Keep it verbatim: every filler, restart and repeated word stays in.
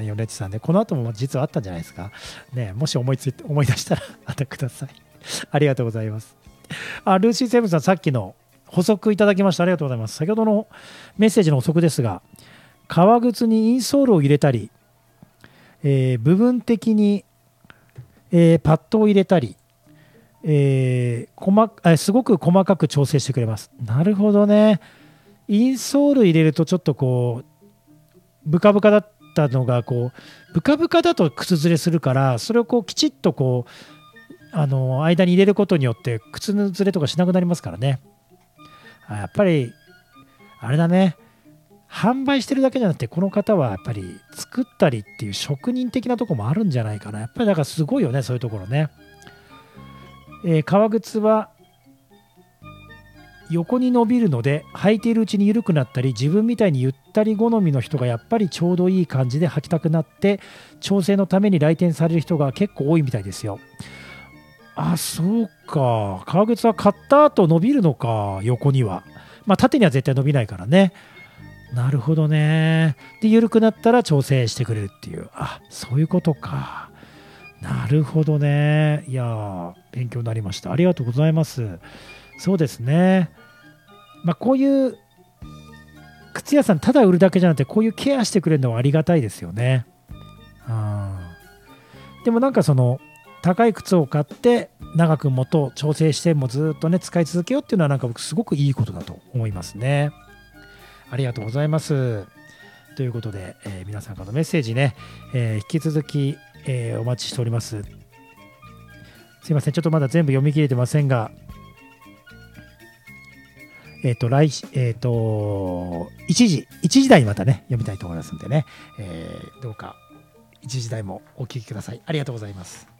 よねちさんね。この後も実はあったんじゃないですか。ね、もし思いついて、思い出したら、またください。ありがとうございます。あ、ルーシーセブンさん、さっきの補足いただきました。ありがとうございます。先ほどのメッセージの補足ですが、革靴にインソールを入れたり、えー部分的に、えーパッドを入れたり、えー細あすごく細かく調整してくれます。なるほどね。インソール入れるとちょっとこうブカブカだったのがこうブカブカだと靴ずれするから、それをこうきちっとこうあの間に入れることによって靴のずれとかしなくなりますからね。あやっぱりあれだね。販売してるだけじゃなくて、この方はやっぱり作ったりっていう職人的なところもあるんじゃないかな。やっぱりだからすごいよね、そういうところね。えー革靴は横に伸びるので履いているうちに緩くなったり、自分みたいにゆったり好みの人がやっぱりちょうどいい感じで履きたくなって調整のために来店される人が結構多いみたいですよ。あ、そうか。革靴は買った後伸びるのか、横には。まあ縦には絶対伸びないからね。なるほどね。で緩くなったら調整してくれるっていう。あ、そういうことか。なるほどね。いやー、勉強になりました。ありがとうございます。そうですね。まあ、こういう靴屋さん、ただ売るだけじゃなくて、こういうケアしてくれるのはありがたいですよね。うん、でもなんかその、高い靴を買って、長くもと調整してもずっとね、使い続けようっていうのは、なんか僕、すごくいいことだと思いますね。ありがとうございます。ということで、えー皆さんからのメッセージね、えー引き続き、えーお待ちしております。すいません、ちょっとまだ全部読み切れてませんが、えっ、と、来し、えっ、と、いちじ、いちじ台にまたね、読みたいと思いますんでね、えーどうかいちじ台もお聞きください。ありがとうございます。